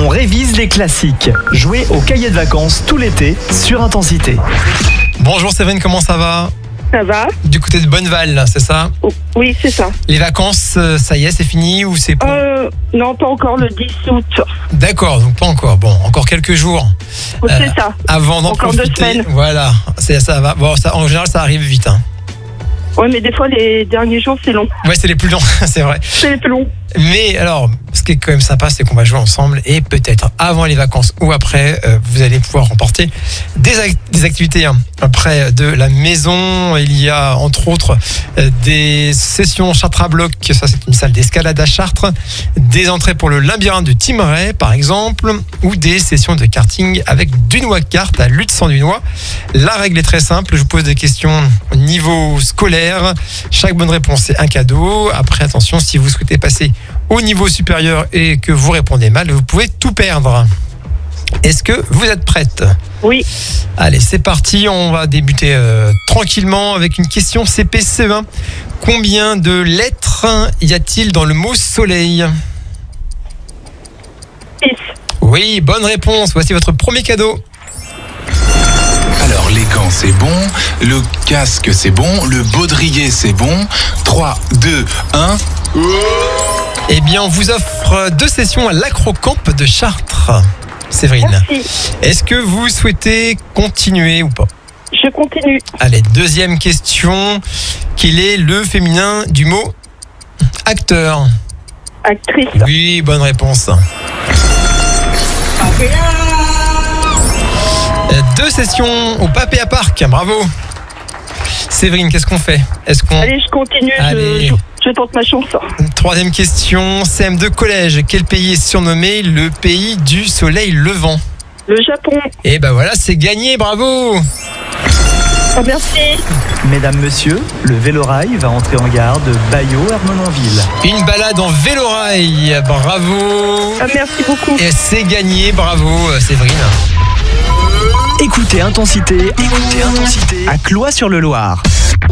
On révise les classiques. Jouez au cahier de vacances tout l'été sur Intensité. Bonjour Séverine, comment ça va ? Ça va? Du côté de Bonneval, là, c'est ça ? Oui, c'est ça. Les vacances, ça y est, c'est fini ou c'est pour... Non, pas encore le 10 août. D'accord, donc pas encore. Bon, encore quelques jours. C'est ça. Avant d'en Encore profiter. 2 semaines. Voilà, ça va. Bon, ça, en général, ça arrive vite. Hein. Ouais, mais des fois, les derniers jours, c'est long. Ouais, c'est les plus longs, c'est vrai. C'est les plus longs. Mais alors, ce qui est quand même sympa, c'est qu'on va jouer ensemble et peut-être avant les vacances ou après, vous allez pouvoir remporter des activités près de la maison. Il y a entre autres des sessions Chartres à bloc, ça c'est une salle d'escalade à Chartres, des entrées pour le labyrinthe de Thymeray par exemple, ou des sessions de karting avec Dunois Kart à Lutz-en-Dunois. La règle est très simple, je vous pose des questions au niveau scolaire. Chaque bonne réponse c'est un cadeau. Après, attention, si vous souhaitez passer au niveau supérieur et que vous répondez mal, vous pouvez tout perdre. Est-ce que vous êtes prête ? Oui. Allez, c'est parti. On va débuter tranquillement avec une question CP-CE1. Combien de lettres y a-t-il dans le mot soleil ? 6. Oui, bonne réponse. Voici votre premier cadeau. Alors, les gants, c'est bon. Le casque, c'est bon. Le baudrier, c'est bon. 3, 2, 1... Eh bien, on vous offre 2 sessions à l'Acrocamp de Chartres. Séverine, Merci. est-ce que vous souhaitez continuer ou pas ? Je continue. Allez, deuxième question. Quel est le féminin du mot acteur ? Actrice. Oui, bonne réponse. 2 sessions au Papéa Park, bravo. Séverine, qu'est-ce qu'on fait ? Est-ce qu'on... Allez, je continue. Allez. Je tente ma chance. Troisième question, CM2 collège. Quel pays est surnommé le pays du soleil levant ? Le Japon. Et ben voilà, c'est gagné, bravo. Ah, merci. Mesdames, messieurs, le Vélorail va entrer en gare de Bailleau-Ermenonville. Une balade en vélorail, bravo. Ah, merci beaucoup. Et c'est gagné, bravo Séverine. Écoutez Intensité à Cloît-sur-le-Loir.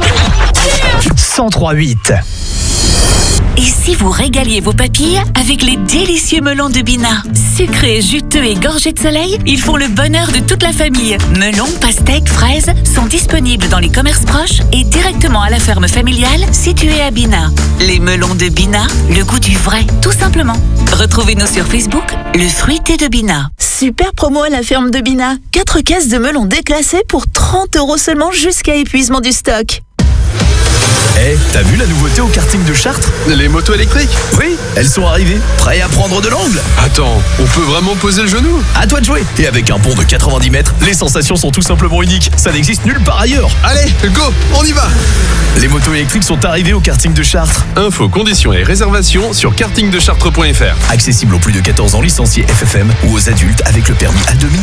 103.8. Et si vous régaliez vos papilles avec les délicieux melons de Bina ? Sucrés, juteux et gorgés de soleil, ils font le bonheur de toute la famille. Melons, pastèques, fraises sont disponibles dans les commerces proches et directement à la ferme familiale située à Bina. Les melons de Bina, le goût du vrai, tout simplement. Retrouvez-nous sur Facebook, le fruité de Bina. Super promo à la ferme de Bina. 4 caisses de melons déclassés pour 30 € seulement jusqu'à épuisement du stock. T'as vu la nouveauté au karting de Chartres ? Les motos électriques ? Oui, elles sont arrivées, prêts à prendre de l'angle. Attends, on peut vraiment poser le genou ? À toi de jouer. Et avec un pont de 90 mètres, les sensations sont tout simplement uniques. Ça n'existe nulle part ailleurs. Allez, go, on y va ! Les motos électriques sont arrivées au karting de Chartres. Infos, conditions et réservations sur kartingdechartres.fr. Accessible aux plus de 14 ans licenciés FFM ou aux adultes avec le permis A2000.